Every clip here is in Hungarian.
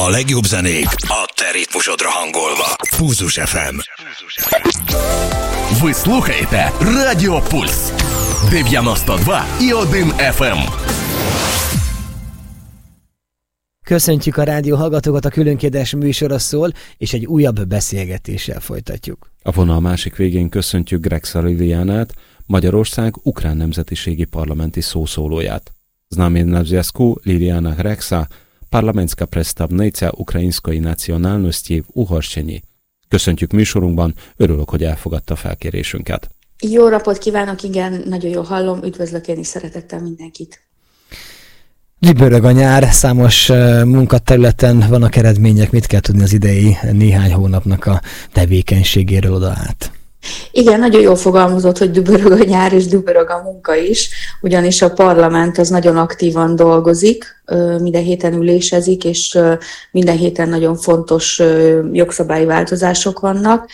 A legjobb zenék a te ritmusodra hangolva. Pulzus FM. Ви слухаєте Радіо Пульс 92,1 FM. Köszöntjük a rádió hallgatókat, a Különkérdés műsora szól, és egy újabb beszélgetéssel folytatjuk. A vonal másik végén köszöntjük Greksa Lilianát, Magyarország ukrán nemzetiségi parlamenti szószólóját. Z nami na związku Liliana Greksa, parlamentska predstavnica ukrajinской nacionalności w Uhorsztyenyi. Köszöntjük műsorunkban, örülök, hogy elfogadta felkérésünket. Jó napot kívánok, igen, nagyon jól hallom, üdvözlök én is szeretettel mindenkit. Dübörög a nyár, számos munkaterületen vannak eredmények, mit kell tudni az idei néhány hónapnak a tevékenységéről oda át? Igen, nagyon jól fogalmazott, hogy dübörög a nyár és dübörög a munka is, ugyanis a parlament az nagyon aktívan dolgozik, minden héten ülésezik, és minden héten nagyon fontos jogszabályi változások vannak,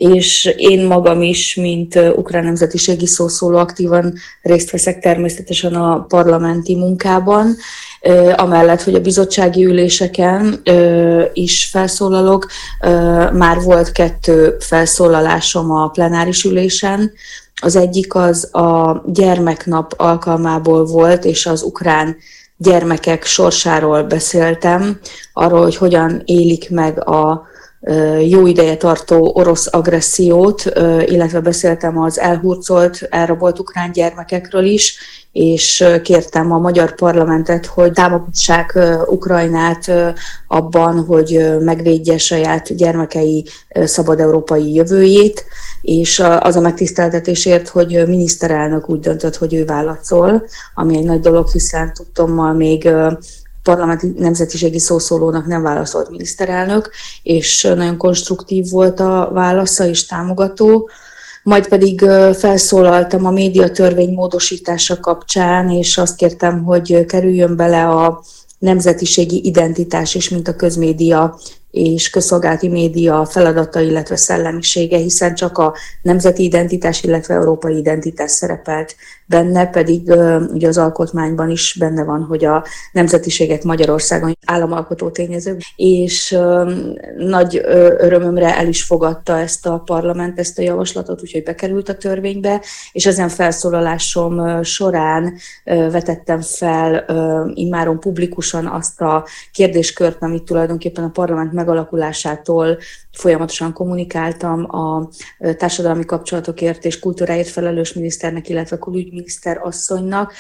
és én magam is, mint ukrán nemzetiségi szószóló aktívan részt veszek természetesen a parlamenti munkában, amellett, hogy a bizottsági üléseken is felszólalok. Már volt 2 felszólalásom a plenáris ülésen. Az egyik az a gyermeknap alkalmából volt, és az ukrán gyermekek sorsáról beszéltem, arról, hogy hogyan élik meg a jó ideje tartó orosz agressziót, illetve beszéltem az elhurcolt, elrabolt ukrán gyermekekről is, és kértem a magyar parlamentet, hogy támogassák Ukrajnát abban, hogy megvédje saját gyermekei szabad európai jövőjét, és az a megtiszteltetésért, hogy miniszterelnök úgy döntött, hogy ő válaszol, ami egy nagy dolog, hiszen tudtommal még parlamenti nemzetiségi szószólónak nem válaszolt miniszterelnök, és nagyon konstruktív volt a válasza és támogató. Majd pedig felszólaltam a médiatörvény módosítása kapcsán, és azt kértem, hogy kerüljön bele a nemzetiségi identitás és mint a közmédia és közszolgálati média feladata, illetve szellemisége, hiszen csak a nemzeti identitás, illetve európai identitás szerepelt benne, pedig ugye az alkotmányban is benne van, hogy a nemzetiségek Magyarországon államalkotó tényezők, és nagy örömömre el is fogadta ezt a parlament, ezt a javaslatot, úgyhogy bekerült a törvénybe, és ezen felszólalásom során vetettem fel immáron publikusan azt a kérdéskört, amit tulajdonképpen a parlament megalakulásától folyamatosan kommunikáltam a társadalmi kapcsolatokért és kultúráért felelős miniszternek, illetve külügyminiszter asszonynak,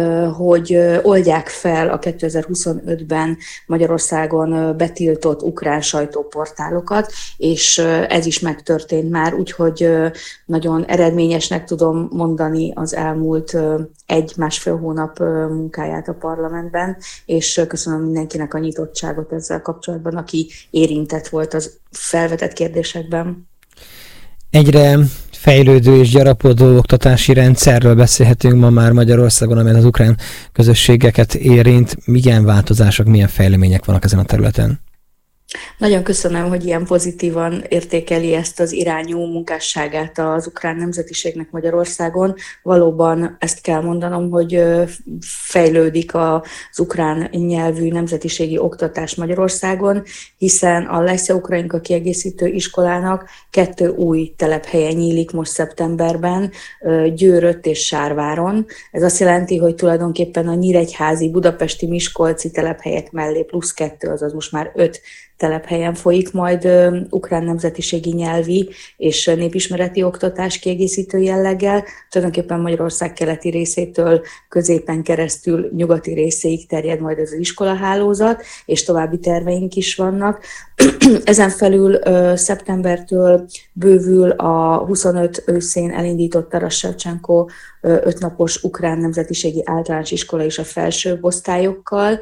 hogy oldják fel a 2025-ben Magyarországon betiltott ukrán sajtóportálokat, és ez is megtörtént már, úgyhogy nagyon eredményesnek tudom mondani az elmúlt 1-1,5 hónap munkáját a parlamentben, és köszönöm mindenkinek a nyitottságot ezzel kapcsolatban, aki érintett volt az felvetett kérdésekben. Egyre fejlődő és gyarapodó oktatási rendszerről beszélhetünk ma már Magyarországon, amely az ukrán közösségeket érint. Milyen változások, milyen fejlemények vannak ezen a területen? Nagyon köszönöm, hogy ilyen pozitívan értékeli ezt az irányú munkásságát az ukrán nemzetiségnek Magyarországon. Valóban ezt kell mondanom, hogy fejlődik az ukrán nyelvű nemzetiségi oktatás Magyarországon, hiszen a Lesya Ukrajinka kiegészítő iskolának 2 új telephelyen nyílik most szeptemberben, Győrött és Sárváron. Ez azt jelenti, hogy tulajdonképpen a nyíregyházi, budapesti, miskolci telephelyek mellé plusz 2, azaz most már 5 telephelyen folyik majd ukrán nemzetiségi nyelvi és népismereti oktatás kiegészítő jelleggel. Tulajdonképpen Magyarország keleti részétől középen keresztül nyugati részéig terjed majd ez az iskolahálózat, és további terveink is vannak. Ezen felül szeptembertől bővül a 25 őszén elindított Taras Shevchenko 5 napos ukrán nemzetiségi általános iskola is a felsőbb osztályokkal,